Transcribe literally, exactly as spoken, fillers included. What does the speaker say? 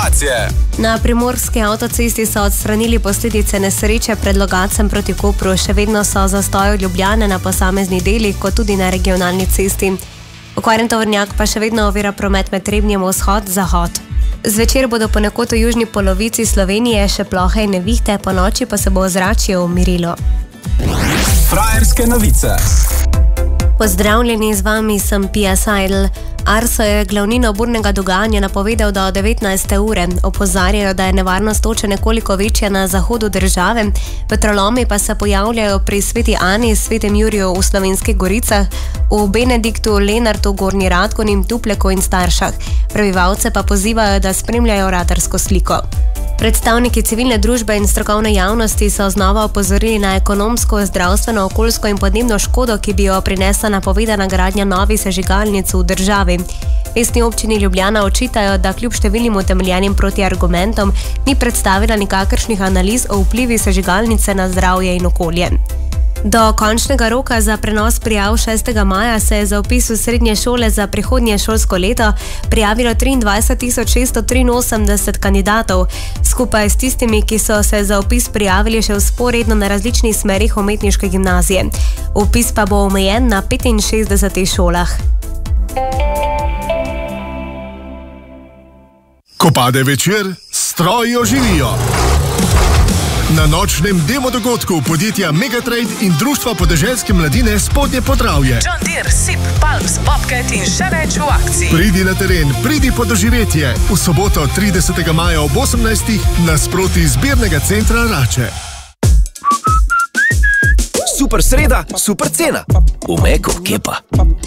informacije. Na primorski avtocesti so odstranili posledice nesreče pred Logacem proti Kopru. Še vedno so zastoji od Ljubljane na posameznih delih, kot tudi na regionalni cesti. Okvarjen tovornjak pa še vedno ovira promet med Trebnjem vzhod-zahod. Zvečer bodo ponekod v južni polovici Slovenije še plohe in nevihte, po noči pa se bo ozračje umirilo. Frajerske novice. Pozdravljeni, z vami sem Pia Seidel. Arso je glavnino burnega dogajanja napovedal do devetnajste ure. Opozarjajo, da je nevarnost toče nekoliko večja na zahodu države. Vetrolomi pa se pojavljajo pri Sveti Ani, Svetem Juriju v Slovenskih Goricah, v Benediktu, Lenartu, Gornji Radgoni, Tupleku in Staršah. Prebivalce pa pozivajo, da spremljajo radarsko sliko. Predstavniki civilne družbe in strokovne javnosti so znova opozorili na ekonomsko, zdravstveno, okoljsko in podnebno škodo, ki bi jo prinesla napovedana gradnja novih sežigalnic v državi. Mestni občini Ljubljana očitajo, da kljub številnim utemeljenim protiargumentom ni predstavila nikakršnih analiz o vplivi sežigalnice na zdravje in okolje. Do končnega roka za prenos prijav šestega maja se je za vpis v srednje šole za prihodnje šolsko leto prijavilo triindvajset tisoč šeststo triinosemdeset kandidatov, skupaj s tistimi, ki so se za vpis prijavili še vzporedno na različnih smerih umetniške gimnazije. Vpis pa bo omejen na petinšestdesetih šolah. Ko pade večer, stroji oživijo. Na nočnem demo dogodku podjetja Megatrade in Društva podeželske mladine Spodnje Podravje. John Deere, Sip, Pulse, Bobcat in še več v akciji. Pridi na teren, pridi po doživetje. V soboto tridesetega maja ob osemnajstih nasproti zbirnega centra Rače. Super sreda, super cena. V Meku, kje pa?